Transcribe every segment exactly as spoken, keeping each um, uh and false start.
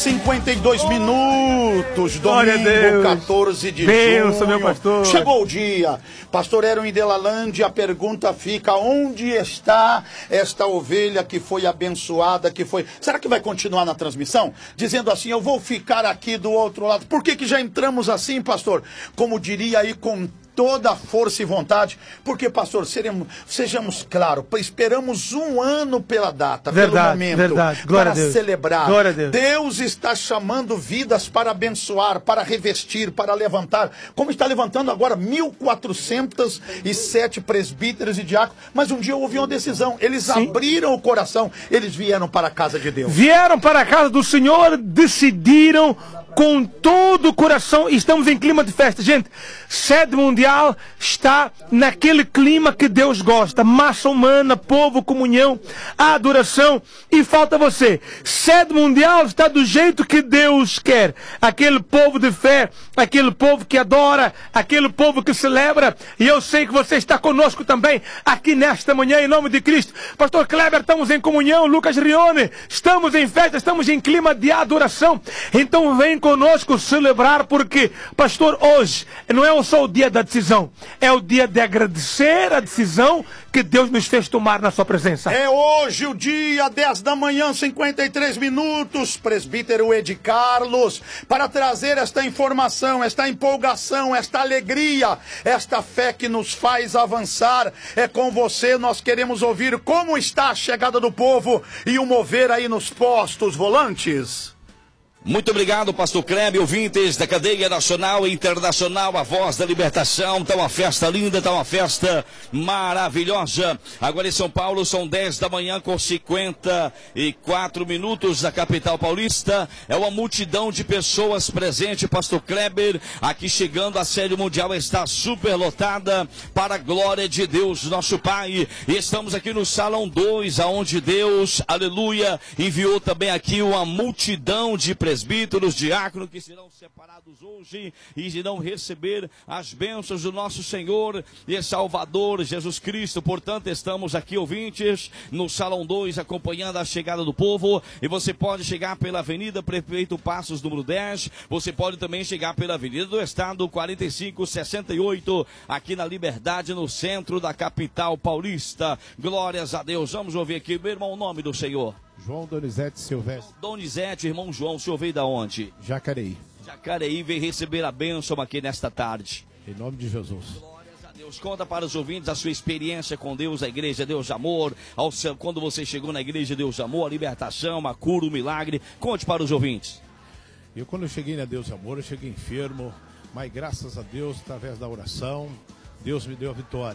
cinquenta e dois minutos, domingo quatorze de Benção, junho. meu pastor. Chegou o dia. Pastor Aaron em Delalândia, a pergunta fica: onde está esta ovelha que foi abençoada, que foi... Será que vai continuar na transmissão? Dizendo assim, eu vou ficar aqui do outro lado. Por que que já entramos assim, pastor? Como diria aí, com toda a força e vontade, porque, pastor, seremos, sejamos claros, esperamos um ano pela data, verdade, pelo momento, verdade. Glória para a Deus. celebrar. Glória a Deus. Deus está chamando vidas para abençoar, para revestir, para levantar, como está levantando agora mil quatrocentos e sete presbíteros e diáconos, mas um dia houve uma decisão, eles Sim. abriram o coração, eles vieram para a casa de Deus. Vieram para a casa do Senhor, decidiram com todo o coração, estamos em clima de festa. Gente, sede mundial está naquele clima que Deus gosta. Massa humana, povo, comunhão, adoração. E falta você. Sede mundial está do jeito que Deus quer. Aquele povo de fé, aquele povo que adora, aquele povo que celebra. E eu sei que você está conosco também, aqui nesta manhã, em nome de Cristo. Pastor Kleber, estamos em comunhão. Lucas Rione, estamos em festa, estamos em clima de adoração. Então vem conosco celebrar, porque, pastor, hoje não é só o dia da decisão, é o dia de agradecer a decisão que Deus nos fez tomar na sua presença. É hoje o dia, dez da manhã, cinquenta e três minutos, presbítero Ed Carlos, para trazer esta informação, esta empolgação, esta alegria, esta fé que nos faz avançar. É com você, nós queremos ouvir como está a chegada do povo e o mover aí nos postos volantes. Muito obrigado, pastor Kleber, ouvintes da cadeia nacional e internacional, a voz da libertação. Tá uma festa linda, tá uma festa maravilhosa. Agora em São Paulo são dez da manhã com cinquenta e quatro minutos, na capital paulista. É uma multidão de pessoas presente, pastor Kleber. Aqui chegando, a sede mundial está super lotada, para a glória de Deus, nosso Pai. E estamos aqui no salão dois, aonde Deus, aleluia, enviou também aqui uma multidão de presentes. Presbíteros, diáconos que serão separados hoje e irão receber as bênçãos do nosso Senhor e Salvador Jesus Cristo. Portanto, estamos aqui, ouvintes, no Salão dois, acompanhando a chegada do povo. E você pode chegar pela Avenida Prefeito Passos, número dez. Você pode também chegar pela Avenida do Estado, quarenta e cinco sessenta e oito, aqui na Liberdade, no centro da capital paulista. Glórias a Deus. Vamos ouvir aqui, meu irmão, o nome do Senhor. João Donizete Silvestre. Donizete, irmão João, o senhor veio da onde? Jacareí. Jacareí, veio receber a bênção aqui nesta tarde. Em nome de Jesus. Glórias a Deus. Conta para os ouvintes a sua experiência com Deus, a Igreja Deus de Amor, ao seu, quando você chegou na Igreja Deus de Amor, a libertação, a cura, o milagre. Conte para os ouvintes. Eu, quando eu cheguei na Deus de Amor, eu cheguei enfermo, mas graças a Deus, através da oração, Deus me deu a vitória.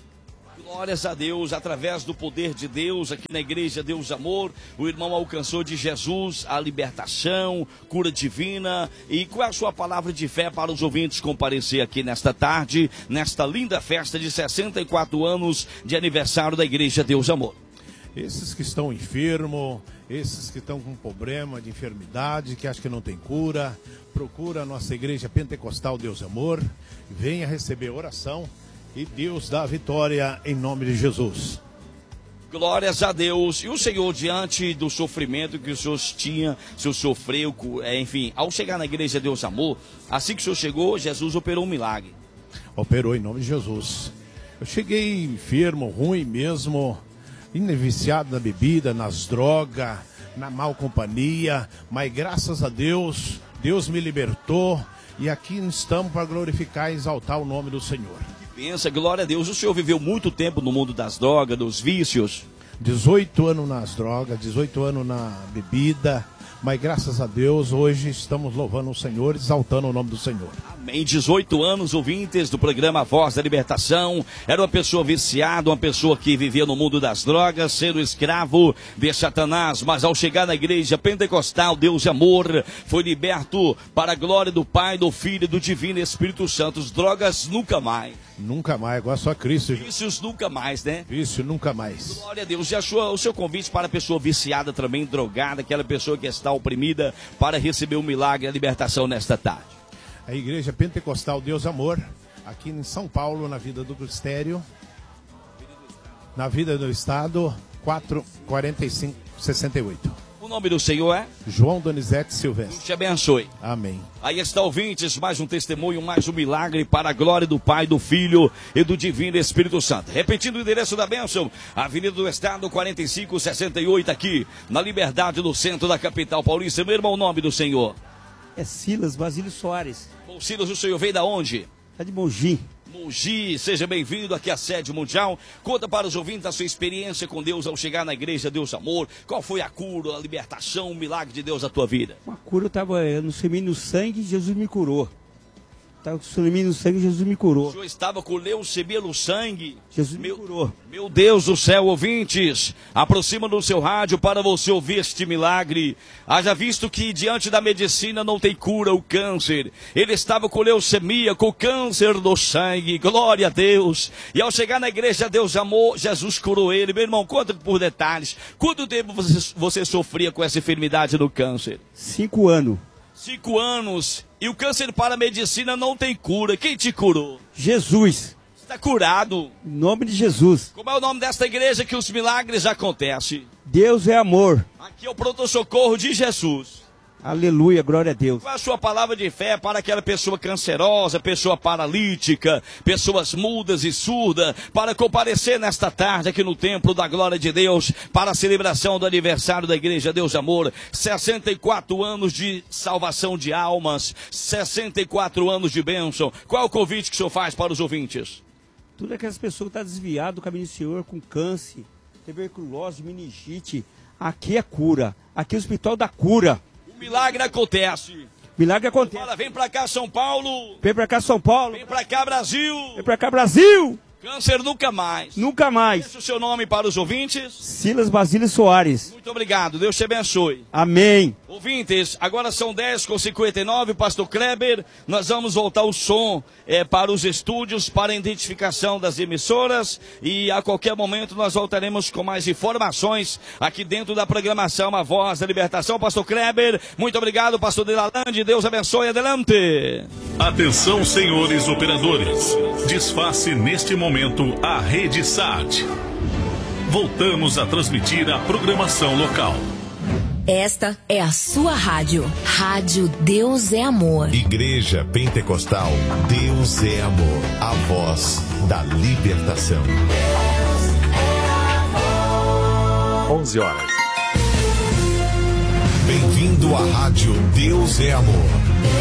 Glórias a Deus, através do poder de Deus, aqui na Igreja Deus de Amor, o irmão alcançou de Jesus a libertação, cura divina. E qual é a sua palavra de fé para os ouvintes comparecer aqui nesta tarde, nesta linda festa de sessenta e quatro anos de aniversário da Igreja Deus de Amor? Esses que estão enfermos, esses que estão com problema de enfermidade, que acham que não tem cura, procura a nossa Igreja Pentecostal Deus de Amor, venha receber oração. E Deus dá a vitória em nome de Jesus. Glórias a Deus. E o Senhor, diante do sofrimento que o Senhor tinha, o Senhor sofreu, enfim, ao chegar na Igreja Deus Amor, assim que o Senhor chegou, Jesus operou um milagre. Operou em nome de Jesus. Eu cheguei enfermo, ruim mesmo, viciado na bebida, nas drogas, na mal companhia, mas graças a Deus, Deus me libertou e aqui estamos para glorificar e exaltar o nome do Senhor. Pensa, glória a Deus. O senhor viveu muito tempo no mundo das drogas, dos vícios. dezoito anos nas drogas, dezoito anos na bebida, mas graças a Deus hoje estamos louvando o Senhor, exaltando o nome do Senhor. Amém. dezoito anos, ouvintes do programa Voz da Libertação. Era uma pessoa viciada, uma pessoa que vivia no mundo das drogas, sendo escravo de Satanás. Mas ao chegar na Igreja Pentecostal Deus de Amor, foi liberto para a glória do Pai, do Filho e do Divino Espírito Santo. As drogas nunca mais. Nunca mais, agora só Cristo. Vícios nunca mais, né? Vício nunca mais. Glória a Deus. E a sua, o seu convite para a pessoa viciada também, drogada, aquela pessoa que está oprimida, para receber o milagre e a libertação nesta tarde. A Igreja Pentecostal Deus Amor, aqui em São Paulo, na Vida do Cristério, na Vida do Estado, quatro quarenta e cinco sessenta e oito. O nome do Senhor é? João Donizete Silvestre. Deus te abençoe. Amém. Aí está, ouvintes, mais um testemunho, mais um milagre para a glória do Pai, do Filho e do Divino Espírito Santo. Repetindo o endereço da bênção, Avenida do Estado, quarenta e cinco sessenta e oito, aqui, na Liberdade, no centro da capital paulista. Meu irmão, o nome do Senhor? É Silas Basílio Soares. Bom, Silas, o senhor veio da onde? É de Mogi. Mogi, seja bem-vindo aqui à Sede Mundial. Conta para os ouvintes a sua experiência com Deus ao chegar na igreja Deus Amor. Qual foi a cura, a libertação, o milagre de Deus na tua vida? Uma cura, eu estava no seminho no sangue, Jesus me curou. Estava com seminho no sangue, Jesus me curou. O senhor estava com leucemia no sangue. Jesus meu, me curou. Meu Deus do céu, ouvintes, aproxima do seu rádio para você ouvir este milagre. Haja visto que diante da medicina não tem cura o câncer. Ele estava com leucemia, com câncer no sangue, glória a Deus. E ao chegar na igreja Deus Amor, Jesus curou ele. Meu irmão, conta por detalhes. Quanto tempo você, você sofria com essa enfermidade do câncer? Cinco anos. Cinco anos. E o câncer para a medicina não tem cura. Quem te curou? Jesus. Está curado. Em nome de Jesus. Como é o nome desta igreja que os milagres acontecem? Deus é amor. Aqui é o pronto-socorro de Jesus. Aleluia, glória a Deus. Qual é a sua palavra de fé para aquela pessoa cancerosa, pessoa paralítica, pessoas mudas e surdas, para comparecer nesta tarde aqui no templo da glória de Deus, para a celebração do aniversário da igreja Deus Amor, sessenta e quatro anos de salvação de almas, sessenta e quatro anos de bênção. Qual é o convite que o senhor faz para os ouvintes? Tudo aquelas pessoas que estão desviadas do caminho do Senhor, com câncer, tuberculose, meningite, aqui é cura, aqui é o hospital da cura. Milagre acontece. Milagre acontece. Fala, vem pra cá, São Paulo. Vem pra cá, São Paulo. Vem pra cá, Brasil. Vem pra cá, Brasil. Câncer nunca mais. Nunca mais. Deixa o seu nome para os ouvintes. Silas Basílio Soares. Muito obrigado. Deus te abençoe. Amém. Ouvintes, agora são dez com cinquenta e nove, Pastor Kleber. Nós vamos voltar o som é, para os estúdios, para a identificação das emissoras. E a qualquer momento nós voltaremos com mais informações aqui dentro da programação A Voz da Libertação. Pastor Kleber, muito obrigado, Pastor Delalande. Deus abençoe. Adelante. Atenção, senhores operadores. Desface neste momento a Rede S A T. Voltamos a transmitir a programação local. Esta é a sua rádio. Rádio Deus é Amor. Igreja Pentecostal Deus é Amor. A voz da libertação. onze horas. Bem-vindo à Rádio Deus é Amor.